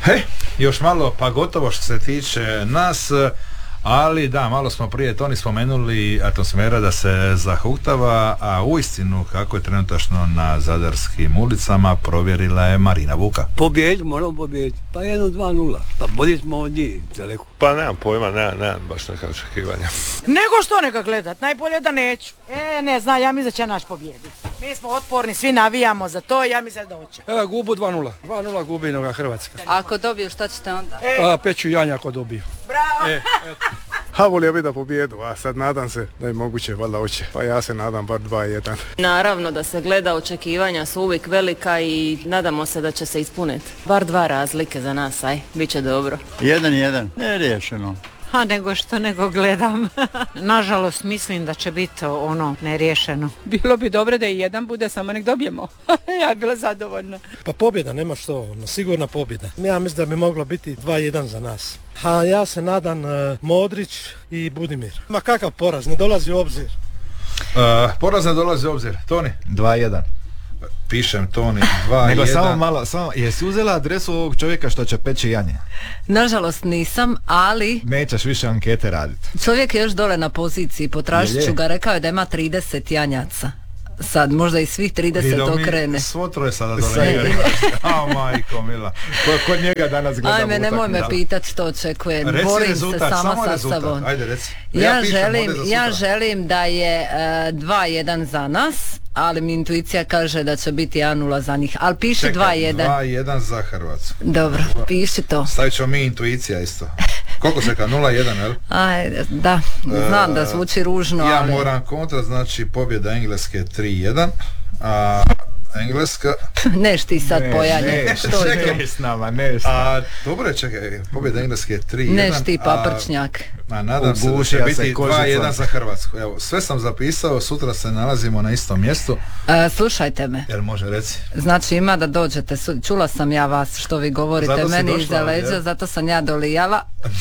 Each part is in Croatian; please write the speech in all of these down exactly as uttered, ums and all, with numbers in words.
He, još malo pa gotovo što se tiče nas, ali da, malo smo prije Toni spomenuli atmosfera da se zahuktava, a uistinu kako je trenutačno na zadarskim ulicama provjerila je Marina Vuka. Pobjedi, moramo pobjediti, pa jedno dva nula, pa bolji smo od njih daleko. Pa nemam pojma, nemam, nemam baš neka očekivanja. Nego što neka gledat, najbolje da neću. E, ne znam, ja mislim da će naš pobjediti. Mi smo otporni, svi navijamo za to, ja mislim da hoće. Evo, gubu dva nula, dva nula gubi noga Hrvatska. Ako dobiju, šta ćete onda? E. A, peću janja ako dobiju. Bravo! E, Ha, volio bi da pobjedu, a sad nadam se da je moguće, valjda hoće. Pa ja se nadam bar dva jedan. Naravno da se gleda, očekivanja su uvijek velika i nadamo se da će se ispuniti. Bar dva razlike za nas, aj, bit će dobro. Jedan, jedan, ne riješeno. A nego što nego gledam. Nažalost mislim da će biti ono neriješeno. Bilo bi dobro da i jedan bude, samo nek dobijemo. Ja bi bila zadovoljna. Pa pobjeda, nema što, ono, sigurna pobjeda. Ja mislim da bi moglo biti dva jedan za nas. A ja se nadam uh, Modrić i Budimir. Ma kakav poraz, ne dolazi u obzir. Uh, poraz ne dolazi u obzir. Toni? dva jedan. Pišem Toni dva jedan. Nego samo malo, samo, jesi uzela adresu ovog čovjeka što će peći janje? Nažalost nisam, ali... Nećeš više ankete raditi. Čovjek je još dole na poziciji, potražit ću ga, rekao je da ima trideset janjaca. Sad, možda i svih trideset okrene. Svo troje sada dole. A majko mila. Kod njega danas gledamo utakmicu. Ajme, nemoj me pitat što očekujem. Reci Borim rezultat, se sama samo sa rezultat. sobom. Ajde, reci. Ja, ja, želim, ja želim da je uh, dva jedan za nas, ali mi intuicija kaže da će biti jedan nula za njih. Ali piši Čekaj, dva jedan. dva jedan za Hrvatsku. Dobro, piši to. Stavit ćemo mi intuicija isto. Koliko se ka? nula jedan, jel? Ajde, da, znam da zvuči ružno, ja ali... Ja moram kontra, znači pobjeda Engleske tri jedan, a Engleska... Neš ti sad pojanje. Neš, čekaj s nama, neš s nama. A, dobro je, čekaj, pobjeda Engleske tri jedan. Neš ti paprčnjak. A, a nadam se da će biti dva jedan za Hrvatsku. Evo, sve sam zapisao, sutra se nalazimo na istom mjestu. A, slušajte me. Jel može reci? Znači ima da dođete, čula sam ja vas što vi govorite zato meni iza leđa, zato sam ja dolijala.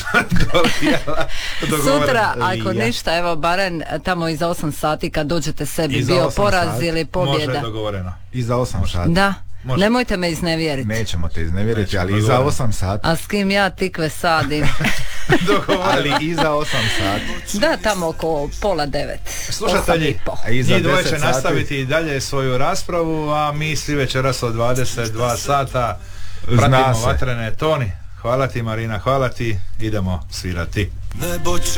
dolijala. Sutra, ako ništa, evo barem tamo iza osam sati kad dođete sebi, bio poraz sati. Ili pobjeda. Može, dogovoreno. Iza osam sati. Da. Može. Nemojte me iznevjeriti. Nećemo te iznevjeriti, ali iza osam sati. A s kim ja tikve sadim? Ali iza osam sati. Da, tamo oko pola devet. Slušatelji, njih dvoje će nastaviti i dalje svoju raspravu, a mi svi večeras od dvadeset dva sata pratimo vatrene. Toni, hvala ti Marina, hvala ti, idemo svirati.